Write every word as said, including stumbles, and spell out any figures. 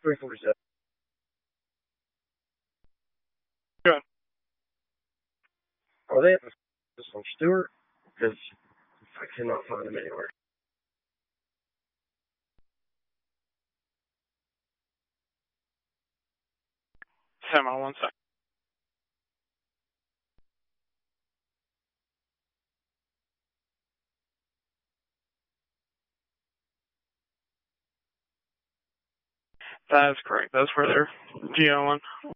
three forty-seven. Good. Are they at this on Stewart? Because I cannot find them anywhere. Hang on one second. That is correct. That's where they're geoing.